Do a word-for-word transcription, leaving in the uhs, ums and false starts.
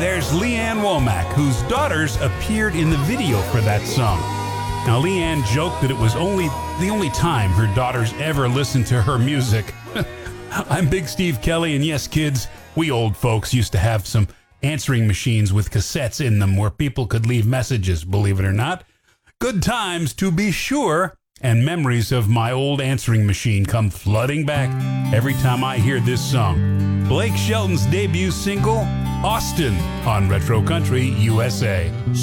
There's Leanne Womack, whose daughters appeared in the video for that song. Now, Leanne joked that it was only the only time her daughters ever listened to her music. I'm Big Steve Kelly, and yes, kids, we old folks used to have some answering machines with cassettes in them where people could leave messages, believe it or not. Good times, to be sure, and memories of my old answering machine come flooding back every time I hear this song. Blake Shelton's debut single, Austin, on Retro Country U S A.